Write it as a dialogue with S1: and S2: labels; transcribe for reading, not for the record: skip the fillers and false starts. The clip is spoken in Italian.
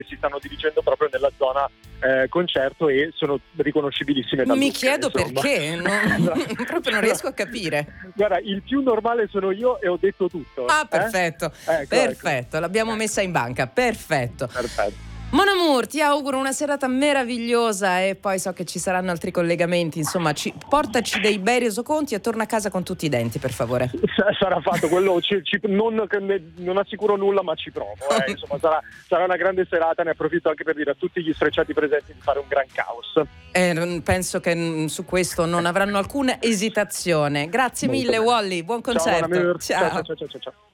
S1: si stanno dirigendo proprio nella zona concerto e sono riconoscibilissime da
S2: Mi
S1: tutti,
S2: chiedo
S1: insomma.
S2: perché, proprio non riesco a capire.
S1: Guarda, il più normale sono io e ho detto tutto.
S2: Ah, perfetto, perfetto, l'abbiamo messa in banca, perfetto. Mon Amour, ti auguro una serata meravigliosa e poi so che ci saranno altri collegamenti, insomma, portaci dei bei resoconti e torna a casa con tutti i denti, per favore.
S1: Sarà fatto, quello non assicuro nulla, ma ci provo. Insomma, sarà una grande serata, ne approfitto anche per dire a tutti gli sfrecciati presenti di fare un gran caos.
S2: Penso che su questo non avranno alcuna esitazione. Grazie mille, Wally, buon concerto.
S1: Ciao.